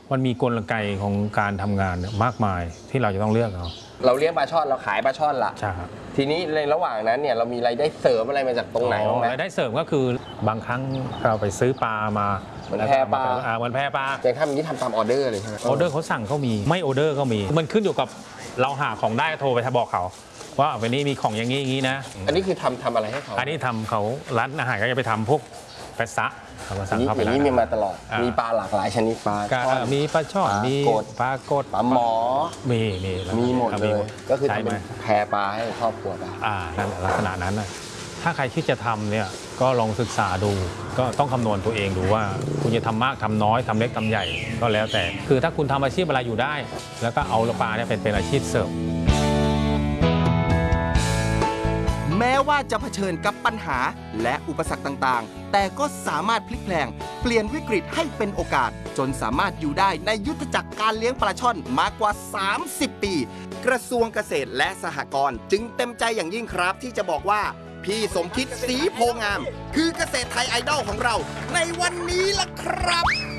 มันมีกลไกของการทำงานมากมายที่เราจะต้องเลือกเราเลี้ยงปลาช่อนเราขายปลาช่อนละใช่ครับทีนี้ในระหว่างนั้นเนี่ยเรามีรายได้เสริมอะไรมาจากตรงไหนบ้างไหมรายได้เสริมก็คือบางครั้งเราไปซื้อปลามาเหมือนแพปลาเหมือนแพปลาอย่างทำอย่างนี้ทำตามออเดอร์เลยใช่ไหมออเดอร์เขาสั่งเขามีไม่ออเดอร์ก็มีมันขึ้นอยู่กับเราหาของได้โทรไปบอกเขาว่าวันนี้มีของอย่างนี้นะอันนี้คือทำอะไรให้เขาอันนี้ทำเขาร้านอาหารก็จะไปทำพวกแปะซะเขาก็สั่งเข้าไปอย่างนี้มีมาตลอดมีปลาหลากหลายชนิดปลาช่อนมีปลาช่อนมีปลากดปลาหมอมีหมดเลยก็คือทำเป็นแพปลาให้ครอบครัวไปนั่นลักษณะนั้นนะถ้าใครที่จะทำเนี่ยก็ลองศึกษาดูก็ต้องคำนวณตัวเองดูว่าคุณจะทำมากทำน้อยทำเล็กทำใหญ่ก็แล้วแต่คือถ้าคุณทำอาชีพอะไรอยู่ได้แล้วก็เอาปลาเนี่ยเป็นอาชีพเสริมแม้ว่าจะเผชิญกับปัญหาและอุปสรรคต่างๆแต่ก็สามารถพลิกแพลงเปลี่ยนวิกฤตให้เป็นโอกาสจนสามารถอยู่ได้ในยุทธจักรการเลี้ยงปลาช่อนมากกว่า30 ปีกระทรวงเกษตรและสหกรณ์จึงเต็มใจอย่างยิ่งครับที่จะบอกว่าพี่สมคิดศรีโพงามคือเกษตรไทยไอดอลของเราในวันนี้ล่ะครับ